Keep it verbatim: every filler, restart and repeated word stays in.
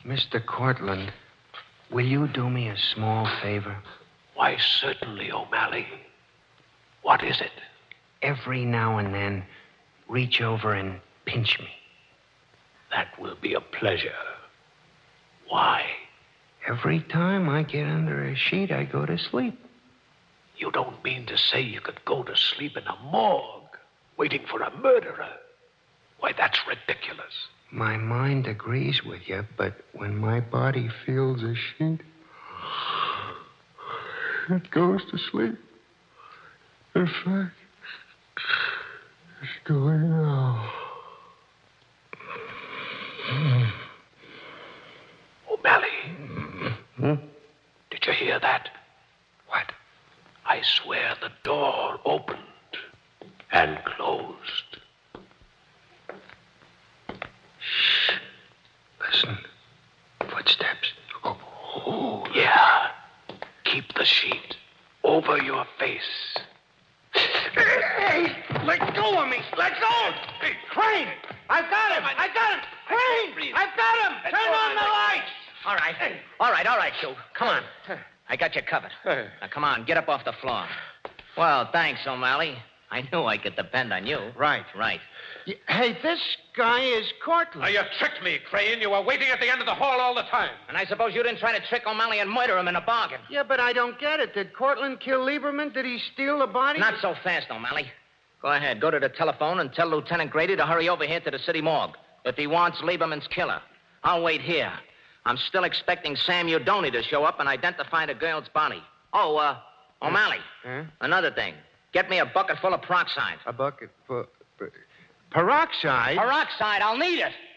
Mister Cortland, will you do me a small favor? Why, certainly, O'Malley. What is it? Every now and then, reach over and pinch me. That will be a pleasure. Why? Every time I get under a sheet, I go to sleep. You don't mean to say you could go to sleep in a morgue, waiting for a murderer? Why, that's ridiculous. My mind agrees with you, but when my body feels a sheet, it goes to sleep. In fact, it's going now. O'Malley. Hmm? Did you hear that? What? I swear the door opened and closed. Shh. Listen. Footsteps. Oh. Oh, yeah. Keep the sheet over your face. Hey, let go of me. Let go. Hey, Crane. I've got him. I've got him. Crane. I've got him. Turn on the lights. All right. All right, all right, you. Come on. I got you covered. Now, come on, get up off the floor. Well, thanks, O'Malley. I knew I could depend on you. Right. Right. Y- Hey, this guy is Cortland. Now, you tricked me, Crane. You were waiting at the end of the hall all the time. And I suppose you didn't try to trick O'Malley and murder him in a bargain. Yeah, but I don't get it. Did Cortland kill Lieberman? Did he steal the body? Not so fast, O'Malley. Go ahead, go to the telephone and tell Lieutenant Grady to hurry over here to the city morgue. If he wants Lieberman's killer, I'll wait here. I'm still expecting Sam Udoni to show up and identify the girl's body. Oh, uh, O'Malley. Huh? Another thing. Get me a bucket full of peroxide. A bucket for... for peroxide? Peroxide, I'll need it.